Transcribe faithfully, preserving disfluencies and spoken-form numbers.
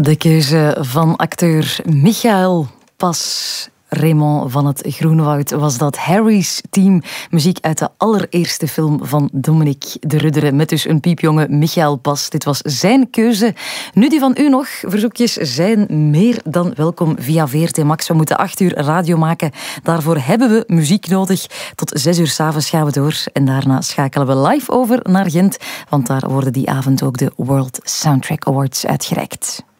De keuze van acteur Michael Pas. Raymond van het Groenewoud was dat. Harry's Team, muziek uit de allereerste film van Dominique de Rudderen, met dus een piepjonge Michael Pas. Dit was zijn keuze. Nu die van u nog. Verzoekjes zijn meer dan welkom via V R T Max. We moeten acht uur radio maken. Daarvoor hebben we muziek nodig. Tot zes uur 's avonds gaan we door. En daarna schakelen we live over naar Gent, want daar worden die avond ook de World Soundtrack Awards uitgereikt.